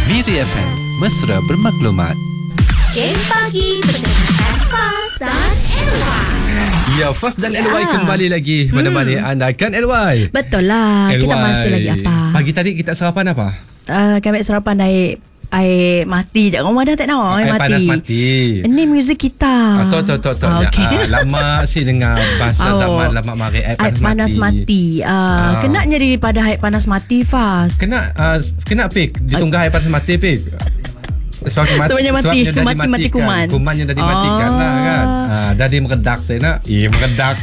Miri FM, mesra bermaklumat. Game Pagi bersama Fas dan Elway. Ya, Fas dan LY kembali lagi menemani anda, kan LY? Betul lah. LY. Kita masih lagi apa? Pagi tadi kita sarapan apa? Kami sarapan air mati. Jangan rumah dah tak tahu air mati. Panas mati. Ini muzik kita. Tok. Okay. Lama sih dengar bahasa zaman lama mari air panas mati. Kenanya daripada air panas mati, Fas. Kena pik. Ditunggah air panas mati pik. Sebabnya mati kuman. Kumannya dah dimatikan lah kan. Dah dia meredak tak nak. Meredak.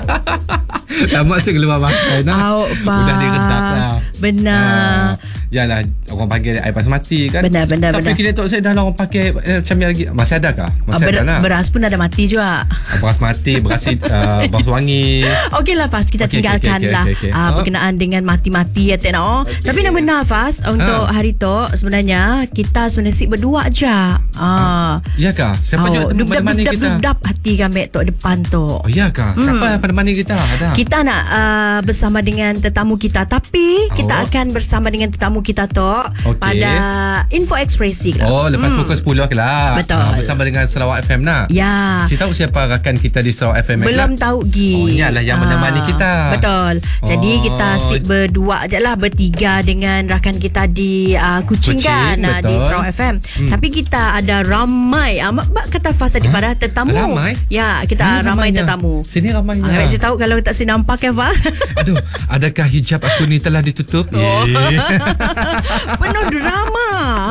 Lama sih keluar makan nak. Udah diredak lah. Benar. Yalah, orang panggil air panas mati kan. Benar. Tapi kita tahu saya dah orang pakai macam ni lagi. Masih ada kah? Masih ada lah. Beras pun ada mati juga. Beras mati, beras wangi. Okeylah Fas, kita tinggalkanlah berkenaan dengan mati-mati ya tak nak. Tapi nak benar Fas, untuk hari tu sebenarnya kita sebenarnya berdua aja. Ya kah? Siapa juga menemani kita? Dudap hati kami tok depan tu. Oh ya kah? Siapa yang menemani kita? Ada. Kita nak bersama dengan tetamu kita, tapi kita akan bersama dengan tetamu kita tu pada Info Ekspresi lah. Lepas pukul 10 lah. Betul. Bersama dengan Sarawak FM nak. Ya. Si tahu siapa rakan kita di Sarawak FM? Belum tahu Gi. Iyalah yang menemani kita. Betul. Jadi kita sit berdua je lah, bertiga dengan rakan kita di Kuching kan, di Sarawak FM. Tapi kita ada ramai kata Fas tadi pada tetamu. Ramai? Ya, kita ramai tetamu. Sini ramainya. Saya tahu kalau tak nampak kan Fas. Aduh, adakah hijab aku ni telah ditutup? Penuh drama.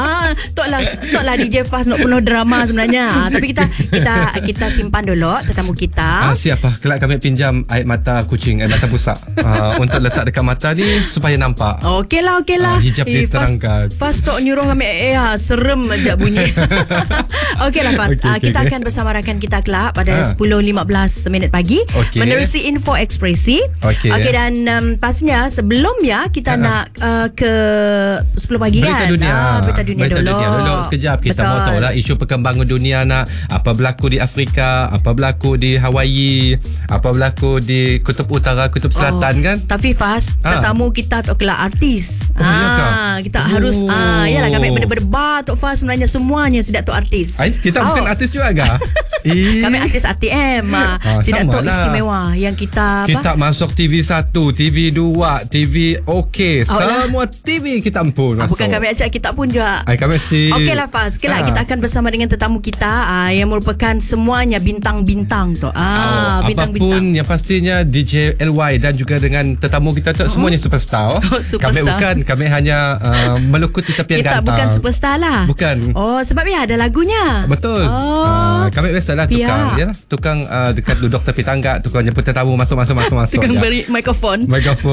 Toklah DJ Fas nak penuh drama sebenarnya. Tapi kita simpan dulu tetamu kita. Siapa? Kelak kami pinjam air mata kucing, air mata busak untuk letak dekat mata ni supaya nampak. Okeylah. Hijab diterangkan. Fas tok nyuruh kami serem aja bunyi. Okeylah Fas. Kita akan bersama rakan kita kelak pada 10.15 minit pagi menerusi Info Ekspresi. Okey, dan pastinya sebelumnya kita nak ke 10 pagi berita kan. Berita dunia dulu. Sekejap kita mau tahu lah isu perkembangan dunia nak. Apa berlaku di Afrika, apa berlaku di Hawaii, apa berlaku di Kutub Utara, Kutub Selatan kan. Tapi Fas, tetamu kita tu kelak artis. Kita harus yalah kami berdebar tu Fas, sebenarnya semuanya tidak tu artis. Kita bukan artis juga ke? Kami artis RTM. Tidak tu istimewa yang kita masuk TV1, TV2, TV OK, semua TV kita pun masuk. Bukan kami ajak, kita pun juga. Kami Okeylah Fas, kita akan bersama dengan tetamu kita yang merupakan semuanya bintang-bintang tu. Apapun yang pastinya DJ LY dan juga dengan tetamu kita tu semuanya superstar. Kami hanya melukut di tepian gantang. Kita bukan superstar lah. Bukan. Sebab ada lagunya. Betul. Kami biasalah tukang dekat duduk tepi tangga, tukang jemput tetamu masuk. Tukang beri mikrofon.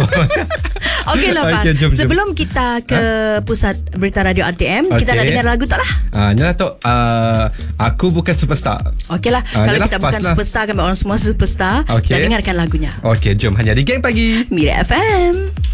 Okeylah Fas. Sebelum kita ke pusat berita radio RTM, kita nak dengar lagu tak lah? Nyalah tu aku bukan superstar. Okeylah. Kalau kita bukan superstar, kami orang semua superstar. Kita dengarkan lagunya. Okey, jom hanya di Game Pagi Miri FM.